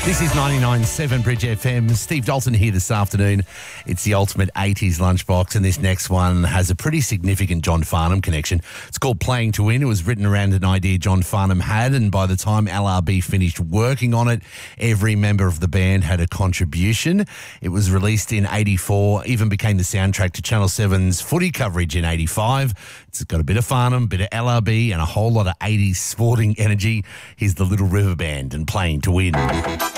This is 99.7 Bridge FM. Steve Dalton here this afternoon. It's the ultimate 80s lunchbox, and this next one has a pretty significant John Farnham connection. It's called Playing to Win. It was written around an idea John Farnham had, and by the time LRB finished working on it, every member of the band had a contribution. It was released in 84, even became the soundtrack to Channel 7's footy coverage in 85. It's got a bit of Farnham, a bit of LRB, and a whole lot of 80s sporting energy. Here's the Little River Band and Playing to Win.